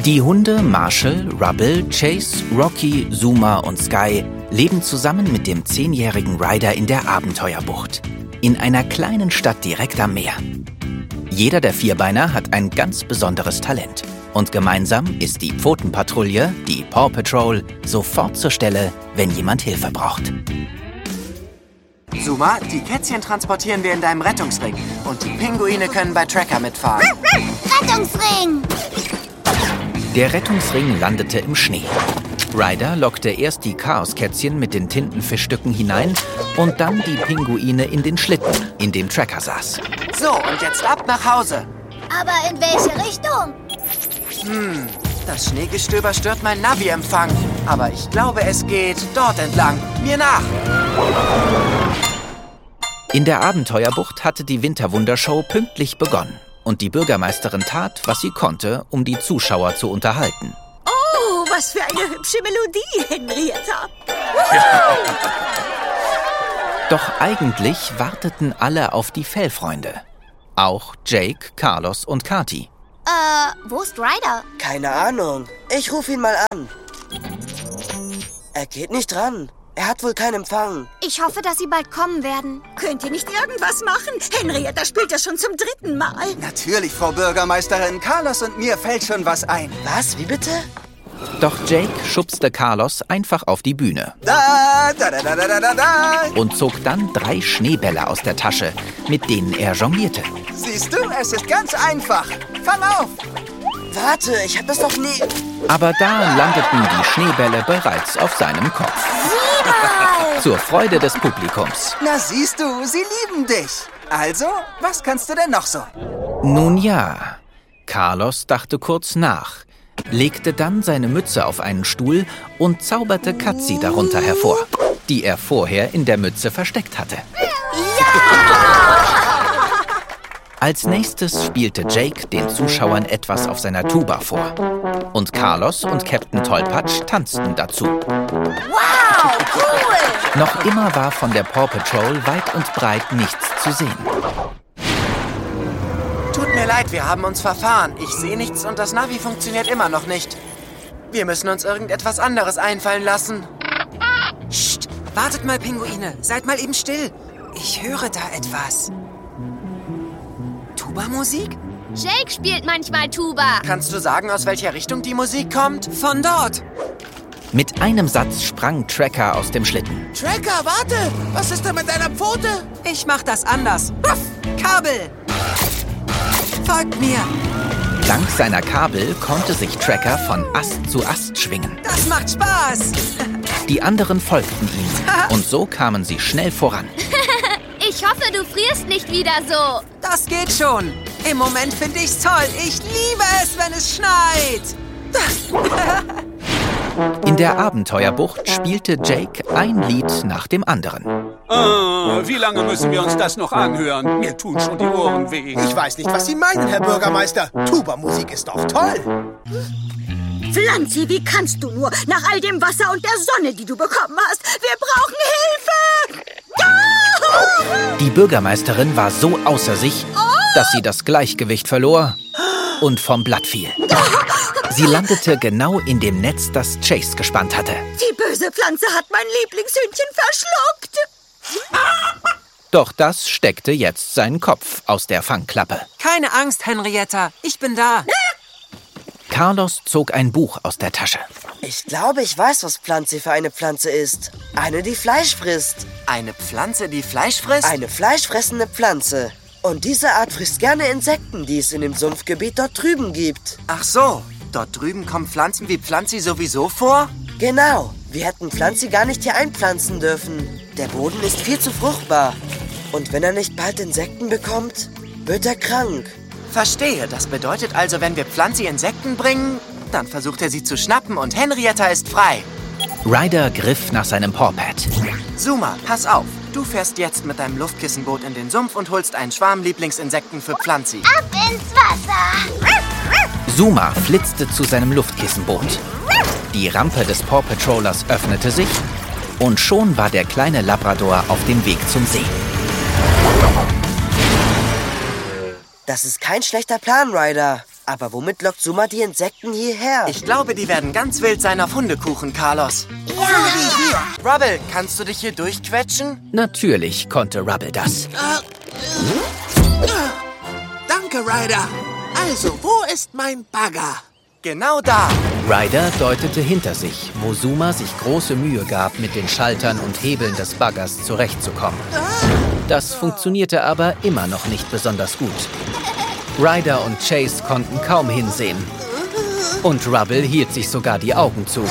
Die Hunde Marshall, Rubble, Chase, Rocky, Zuma und Sky leben zusammen mit dem 10-jährigen Ryder in der Abenteuerbucht. In einer kleinen Stadt direkt am Meer. Jeder der Vierbeiner hat ein ganz besonderes Talent. Und gemeinsam ist die Pfotenpatrouille, die Paw Patrol, sofort zur Stelle, wenn jemand Hilfe braucht. Zuma, die Kätzchen transportieren wir in deinem Rettungsring. Und die Pinguine können bei Tracker mitfahren. Rettungsring! Der Rettungsring landete im Schnee. Ryder lockte erst die Chaoskätzchen mit den Tintenfischstücken hinein und dann die Pinguine in den Schlitten, in dem Tracker saß. So, und jetzt ab nach Hause. Aber in welche Richtung? Das Schneegestöber stört mein Navi-Empfang. Aber ich glaube, es geht dort entlang. Mir nach! In der Abenteuerbucht hatte die Winterwundershow pünktlich begonnen. Und die Bürgermeisterin tat, was sie konnte, um die Zuschauer zu unterhalten. Oh, was für eine hübsche Melodie, Henrietta. Doch eigentlich warteten alle auf die Fellfreunde. Auch Jake, Carlos und Katy. Wo ist Ryder? Keine Ahnung. Ich rufe ihn mal an. Er geht nicht ran. Er hat wohl keinen Empfang. Ich hoffe, dass sie bald kommen werden. Könnt ihr nicht irgendwas machen? Henrietta spielt das schon zum 3. Mal. Natürlich, Frau Bürgermeisterin. Carlos und mir fällt schon was ein. Was? Wie bitte? Doch Jake schubste Carlos einfach auf die Bühne Da, da, da, da, da, da, da. und zog dann 3 Schneebälle aus der Tasche, mit denen er jonglierte. Siehst du, es ist ganz einfach. Fang auf! Warte, ich hab das doch nie... Aber da landeten die Schneebälle bereits auf seinem Kopf. Zur Freude des Publikums. Na siehst du, sie lieben dich. Also, was kannst du denn noch so? Nun ja, Carlos dachte kurz nach, legte dann seine Mütze auf einen Stuhl und zauberte Katzi darunter hervor, die er vorher in der Mütze versteckt hatte. Als nächstes spielte Jake den Zuschauern etwas auf seiner Tuba vor. Und Carlos und Captain Tollpatsch tanzten dazu. Wow, cool! Noch immer war von der Paw Patrol weit und breit nichts zu sehen. Tut mir leid, wir haben uns verfahren. Ich sehe nichts und das Navi funktioniert immer noch nicht. Wir müssen uns irgendetwas anderes einfallen lassen. Psst, wartet mal, Pinguine. Seid mal eben still. Ich höre da etwas. Tuba-Musik? Jake spielt manchmal Tuba. Kannst du sagen, aus welcher Richtung die Musik kommt? Von dort. Mit einem Satz sprang Tracker aus dem Schlitten. Tracker, warte! Was ist denn mit deiner Pfote? Ich mach das anders. Puff, Kabel! Folgt mir! Dank seiner Kabel konnte sich Tracker von Ast zu Ast schwingen. Das macht Spaß! Die anderen folgten ihm und so kamen sie schnell voran. Ich hoffe, du frierst nicht wieder so. Das geht schon. Im Moment finde ich's toll. Ich liebe es, wenn es schneit. In der Abenteuerbucht spielte Jake ein Lied nach dem anderen. Wie lange müssen wir uns das noch anhören? Mir tun schon die Ohren weh. Ich weiß nicht, was Sie meinen, Herr Bürgermeister. Tuba-Musik ist doch toll. Pflanzi, wie kannst du nur? Nach all dem Wasser und der Sonne, die du bekommen hast. Wir brauchen Hilfe! Die Bürgermeisterin war so außer sich, dass sie das Gleichgewicht verlor und vom Blatt fiel. Sie landete genau in dem Netz, das Chase gespannt hatte. Die böse Pflanze hat mein Lieblingshündchen verschluckt. Doch das steckte jetzt seinen Kopf aus der Fangklappe. Keine Angst, Henrietta. Ich bin da. Carlos zog ein Buch aus der Tasche. Ich glaube, ich weiß, was Pflanze für eine Pflanze ist. Eine, die Fleisch frisst. Eine Pflanze, die Fleisch frisst? Eine fleischfressende Pflanze. Und diese Art frisst gerne Insekten, die es in dem Sumpfgebiet dort drüben gibt. Ach so. Dort drüben kommen Pflanzen wie Pflanzi sowieso vor? Genau. Wir hätten Pflanzi gar nicht hier einpflanzen dürfen. Der Boden ist viel zu fruchtbar. Und wenn er nicht bald Insekten bekommt, wird er krank. Verstehe. Das bedeutet also, wenn wir Pflanzi Insekten bringen, dann versucht er sie zu schnappen und Henrietta ist frei. Ryder griff nach seinem Pawpad. Zuma, pass auf. Du fährst jetzt mit deinem Luftkissenboot in den Sumpf und holst einen Schwarm Lieblingsinsekten für Pflanzi. Ab ins Wasser. Zuma flitzte zu seinem Luftkissenboot. Die Rampe des Paw Patrollers öffnete sich und schon war der kleine Labrador auf dem Weg zum See. Das ist kein schlechter Plan, Ryder. Aber womit lockt Zuma die Insekten hierher? Ich glaube, die werden ganz wild sein auf Hundekuchen, Carlos. Ja! Rubble, kannst du dich hier durchquetschen? Natürlich konnte Rubble das. Danke, Ryder. Also, wo ist mein Bagger? Genau da. Ryder deutete hinter sich, wo Zuma sich große Mühe gab, mit den Schaltern und Hebeln des Baggers zurechtzukommen. Das funktionierte aber immer noch nicht besonders gut. Ryder und Chase konnten kaum hinsehen. Und Rubble hielt sich sogar die Augen zu.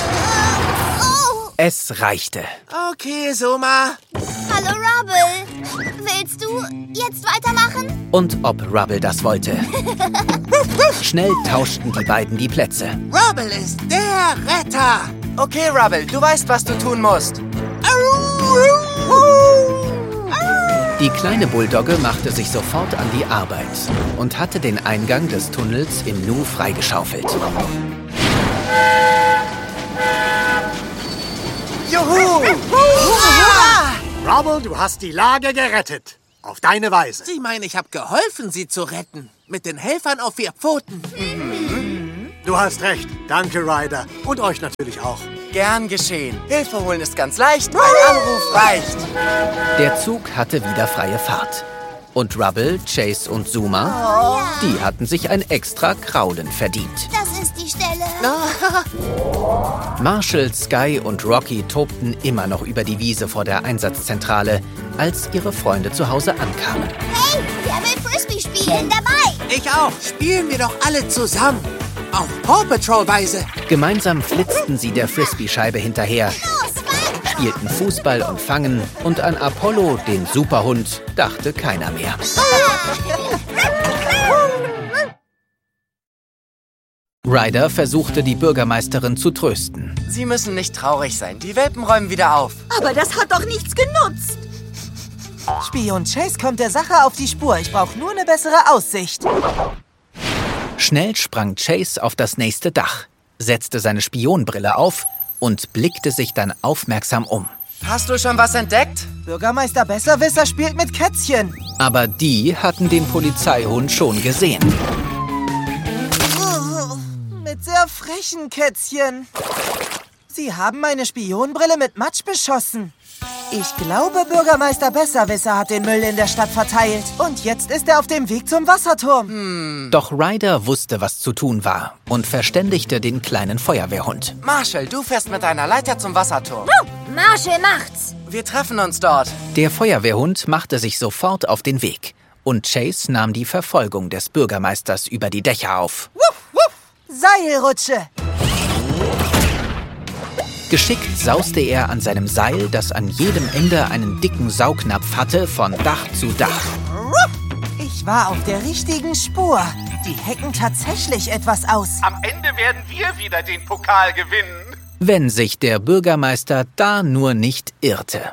Es reichte. Okay, Zuma. Hallo, Rubble. Willst du jetzt weitermachen? Und ob Rubble das wollte. Schnell tauschten die beiden die Plätze. Rubble ist der Retter. Okay, Rubble, du weißt, was du tun musst. Die kleine Bulldogge machte sich sofort an die Arbeit und hatte den Eingang des Tunnels im Nu freigeschaufelt. Juhu! Rubble, du hast die Lage gerettet. Auf deine Weise. Sie meinen, ich habe geholfen, sie zu retten. Mit den Helfern auf 4 Pfoten. Du hast recht. Danke, Ryder. Und euch natürlich auch. Gern geschehen. Hilfe holen ist ganz leicht. Ein Anruf reicht. Der Zug hatte wieder freie Fahrt. Und Rubble, Chase und Zuma, die hatten sich ein extra Kraulen verdient. Das ist die Stelle. Marshall, Sky und Rocky tobten immer noch über die Wiese vor der Einsatzzentrale, als ihre Freunde zu Hause ankamen. Hey, wer will Frisbee spielen? Dabei. Ich auch. Spielen wir doch alle zusammen. Auf Paw Patrol-Weise. Gemeinsam flitzten sie der Frisbee-Scheibe hinterher, Los, fang! spielten Fußball und Fangen und an Apollo, den Superhund, dachte keiner mehr. Ryder versuchte, die Bürgermeisterin zu trösten. Sie müssen nicht traurig sein. Die Welpen räumen wieder auf. Aber das hat doch nichts genutzt. Spion Chase kommt der Sache auf die Spur. Ich brauche nur eine bessere Aussicht. Schnell sprang Chase auf das nächste Dach, setzte seine Spionbrille auf und blickte sich dann aufmerksam um. Hast du schon was entdeckt? Bürgermeister Besserwisser spielt mit Kätzchen. Aber die hatten den Polizeihund schon gesehen. Mit sehr frechen Kätzchen. Sie haben meine Spionbrille mit Matsch beschossen. Ich glaube, Bürgermeister Besserwisser hat den Müll in der Stadt verteilt. Und jetzt ist er auf dem Weg zum Wasserturm. Doch Ryder wusste, was zu tun war und verständigte den kleinen Feuerwehrhund. Marshall, du fährst mit deiner Leiter zum Wasserturm. Marshall macht's. Wir treffen uns dort. Der Feuerwehrhund machte sich sofort auf den Weg. Und Chase nahm die Verfolgung des Bürgermeisters über die Dächer auf. Seilrutsche. Geschickt sauste er an seinem Seil, das an jedem Ende einen dicken Saugnapf hatte, von Dach zu Dach. Ich war auf der richtigen Spur. Die hecken tatsächlich etwas aus. Am Ende werden wir wieder den Pokal gewinnen. Wenn sich der Bürgermeister da nur nicht irrte.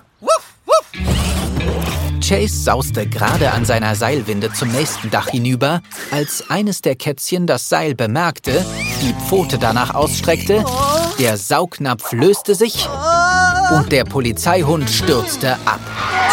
Chase sauste gerade an seiner Seilwinde zum nächsten Dach hinüber, als eines der Kätzchen das Seil bemerkte, die Pfote danach ausstreckte, der Saugnapf löste sich und der Polizeihund stürzte ab.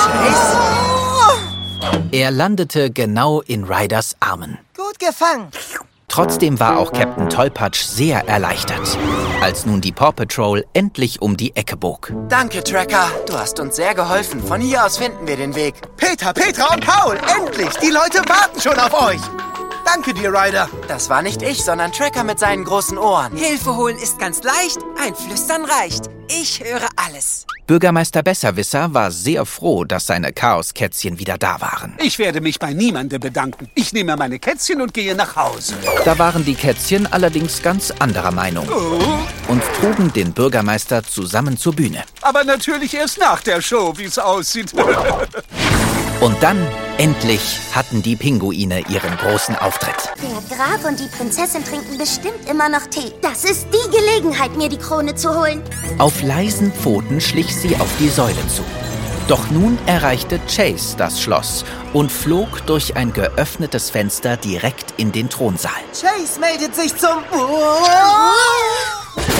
Er landete genau in Ryders Armen. Gut gefangen. Trotzdem war auch Captain Tollpatsch sehr erleichtert, als nun die Paw Patrol endlich um die Ecke bog. Danke, Tracker. Du hast uns sehr geholfen. Von hier aus finden wir den Weg. Peter, Petra und Paul, endlich! Die Leute warten schon auf euch. Danke dir, Ryder. Das war nicht ich, sondern Tracker mit seinen großen Ohren. Hilfe holen ist ganz leicht, ein Flüstern reicht. Ich höre alles. Bürgermeister Besserwisser war sehr froh, dass seine Chaoskätzchen wieder da waren. Ich werde mich bei niemandem bedanken. Ich nehme meine Kätzchen und gehe nach Hause. Da waren die Kätzchen allerdings ganz anderer Meinung und trugen den Bürgermeister zusammen zur Bühne. Aber natürlich erst nach der Show, wie es aussieht. Und dann, endlich, hatten die Pinguine ihren großen Auftritt. Der Graf und die Prinzessin trinken bestimmt immer noch Tee. Das ist die Gelegenheit, mir die Krone zu holen. Auf leisen Pfoten schlich sie auf die Säule zu. Doch nun erreichte Chase das Schloss und flog durch ein geöffnetes Fenster direkt in den Thronsaal. Chase meldet sich zum...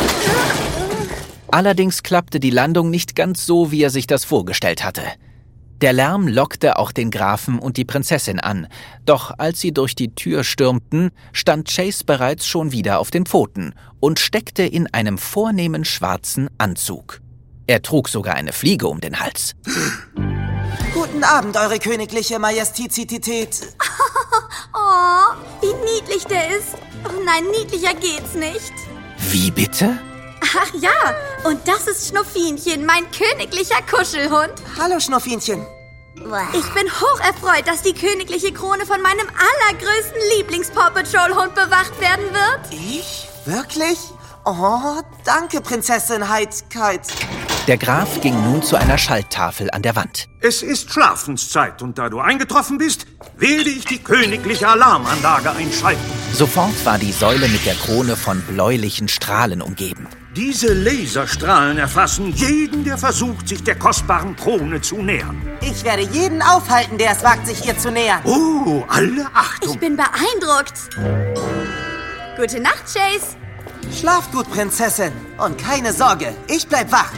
Allerdings klappte die Landung nicht ganz so, wie er sich das vorgestellt hatte. Der Lärm lockte auch den Grafen und die Prinzessin an. Doch als sie durch die Tür stürmten, stand Chase bereits schon wieder auf den Pfoten und steckte in einem vornehmen schwarzen Anzug. Er trug sogar eine Fliege um den Hals. Guten Abend, Eure königliche Majestizität. Oh, wie niedlich der ist. Oh nein, niedlicher geht's nicht. Wie bitte? Ach ja, und das ist Schnuffinchen, mein königlicher Kuschelhund. Hallo, Schnuffinchen. Ich bin hocherfreut, dass die königliche Krone von meinem allergrößten Lieblings-Paw Patrol-Hund bewacht werden wird. Ich? Wirklich? Oh, danke, Prinzessin Heidkeit. Der Graf ging nun zu einer Schalttafel an der Wand. Es ist Schlafenszeit und da du eingetroffen bist, werde ich die königliche Alarmanlage einschalten. Sofort war die Säule mit der Krone von bläulichen Strahlen umgeben. Diese Laserstrahlen erfassen jeden, der versucht, sich der kostbaren Krone zu nähern. Ich werde jeden aufhalten, der es wagt, sich ihr zu nähern. Oh, alle Achtung! Ich bin beeindruckt. Gute Nacht, Chase. Schlaf gut, Prinzessin. Und keine Sorge, ich bleib wach.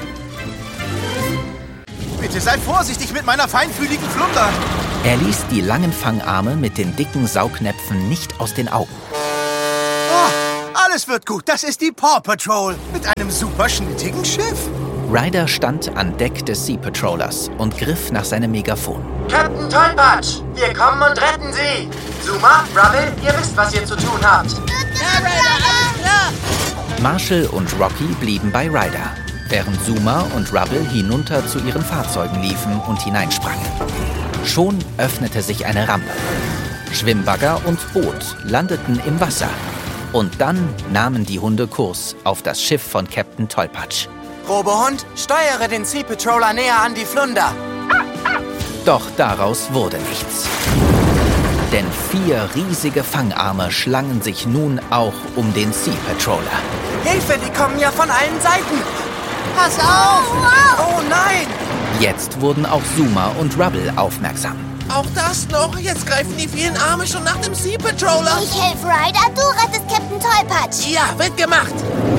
Bitte sei vorsichtig mit meiner feinfühligen Flunder. Er ließ die langen Fangarme mit den dicken Saugnäpfen nicht aus den Augen. Oh, alles wird gut. Das ist die Paw Patrol mit einem superschnittigen Schiff. Ryder stand an Deck des Sea Patrollers und griff nach seinem Megafon. Captain Tollpatsch, wir kommen und retten Sie. Zuma, Rubble, ihr wisst, was ihr zu tun habt. Ja, Ryder, alles klar. Marshall und Rocky blieben bei Ryder, während Zuma und Rubble hinunter zu ihren Fahrzeugen liefen und hineinsprangen. Schon öffnete sich eine Rampe. Schwimmbagger und Boot landeten im Wasser. Und dann nahmen die Hunde Kurs auf das Schiff von Captain Tollpatsch. Robohund, steuere den Sea Patroller näher an die Flunder. Doch daraus wurde nichts. Denn 4 riesige Fangarme schlangen sich nun auch um den Sea Patroller. Hilfe, die kommen ja von allen Seiten. Pass auf! Oh nein! Jetzt wurden auch Zuma und Rubble aufmerksam. Auch das noch? Jetzt greifen die vielen Arme schon nach dem Sea Patroller. Ich helfe Ryder, du rettest Captain Tollpatsch. Ja, wird gemacht.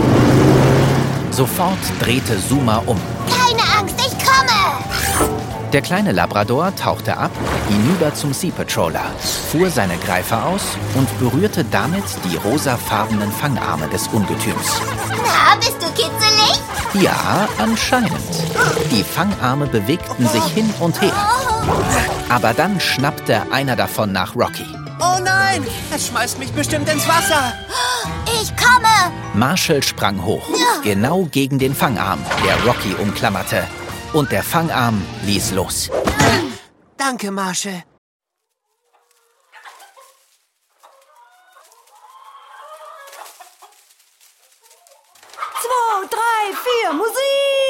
Sofort drehte Zuma um. Keine Angst, ich komme. Der kleine Labrador tauchte ab, hinüber zum Sea Patroller, fuhr seine Greifer aus und berührte damit die rosafarbenen Fangarme des Ungetüms. Na, bist du kitzelig? Ja, anscheinend. Die Fangarme bewegten sich hin und her. Aber dann schnappte einer davon nach Rocky. Oh nein, es schmeißt mich bestimmt ins Wasser. Ich komme. Marshall sprang hoch, genau gegen den Fangarm, der Rocky umklammerte. Und der Fangarm ließ los. Danke, Marshall. 2, 3, 4, Musik!